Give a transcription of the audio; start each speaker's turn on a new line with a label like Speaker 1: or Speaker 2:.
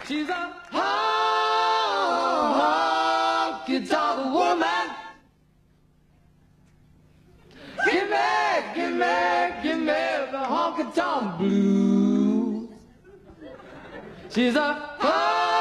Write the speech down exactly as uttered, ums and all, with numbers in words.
Speaker 1: She's a honky-tonk woman. Give me, give me, give me the honky-tonk blues. She's a honky